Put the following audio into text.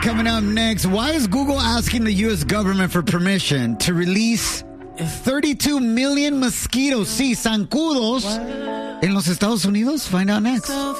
Coming up next, why is Google asking the U.S. government for permission to release 32 million mosquitoes, sí, zancudos, en los Estados Unidos? Find out next.